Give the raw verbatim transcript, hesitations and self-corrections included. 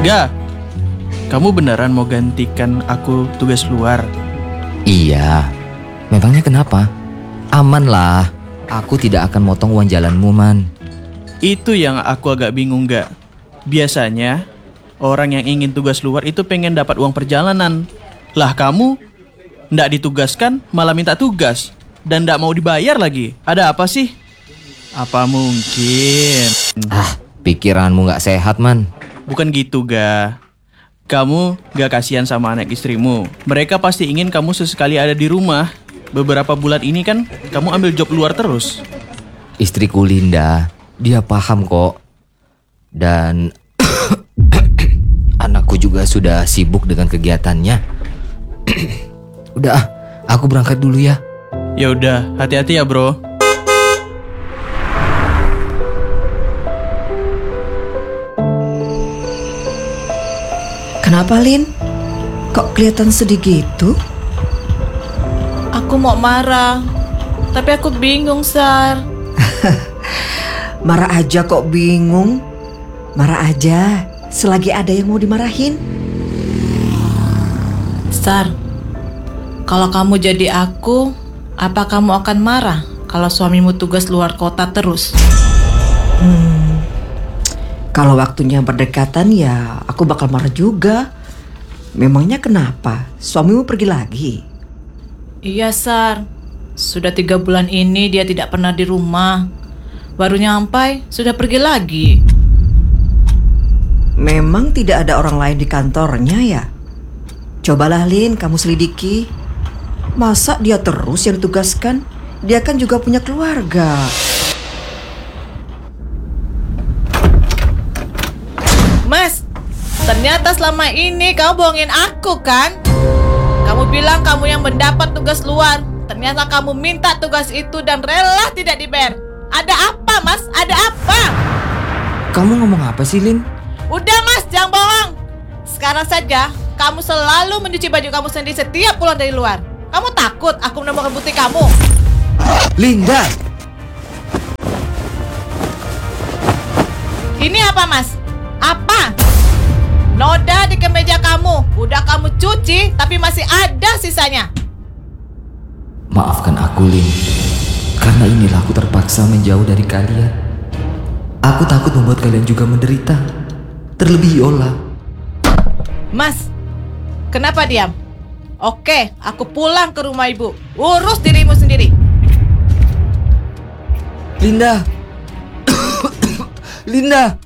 Ga, kamu beneran mau gantikan aku tugas luar? Iya. Memangnya kenapa? Aman lah. Aku tidak akan motong uang jalanmu, Man. Itu yang aku agak bingung, Ga. Biasanya orang yang ingin tugas luar itu pengen dapat uang perjalanan. Lah kamu ndak ditugaskan malah minta tugas dan ndak mau dibayar lagi. Ada apa sih? Apa mungkin? Ah, pikiranmu gak sehat, Man. Bukan gitu, Ga. Kamu gak kasihan sama anak istrimu. Mereka pasti ingin kamu sesekali ada di rumah. Beberapa bulan ini kan kamu ambil job luar terus. Istriku Linda, dia paham kok. Dan anakku juga sudah sibuk dengan kegiatannya. Udah, aku berangkat dulu ya. Ya udah, hati-hati ya, Bro. Kenapa, Lin? Kok kelihatan sedih gitu? Aku mau marah, tapi aku bingung, Sar. Marah aja kok bingung. Marah aja, selagi ada yang mau dimarahin. Sar, kalau kamu jadi aku, apa kamu akan marah kalau suamimu tugas luar kota terus? Hmm, kalau waktunya berdekatan ya aku bakal marah juga. Memangnya kenapa? Suamimu pergi lagi? Iya, Sar. Sudah tiga bulan ini dia tidak pernah di rumah. Baru nyampai, sudah pergi lagi. Memang tidak ada orang lain di kantornya ya? Cobalah, Lin, kamu selidiki. Masa dia terus yang ditugaskan? Dia kan juga punya keluarga. Mas, ternyata selama ini kamu bohongin aku kan? Kamu bilang kamu yang mendapat tugas luar. Ternyata kamu minta tugas itu dan rela tidak dibayar. Ada apa, Mas? Ada apa? Kamu ngomong apa sih, Lin? Udah, Mas, jangan bohong. Sekarang saja kamu selalu mencuci baju kamu sendiri setiap pulang dari luar. Kamu takut aku menemukan bukti kamu? Linda! Ini apa, Mas? Apa? Noda di kemeja kamu. Udah kamu cuci, tapi masih ada sisanya. Maafkan aku, Lin. Karena inilah aku terpaksa menjauh dari kalian. Aku takut membuat kalian juga menderita. Terlebih Yola. Mas, kenapa diam? Oke, aku pulang ke rumah ibu. Urus dirimu sendiri. Linda! Linda!